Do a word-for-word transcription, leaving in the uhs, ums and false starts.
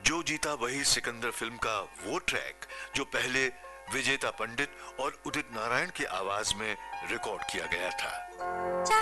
जो जीता वही सिकंदर फिल्म का वो ट्रैक जो पहले विजेता पंडित और उदित नारायण की आवाज में रिकॉर्ड किया गया था।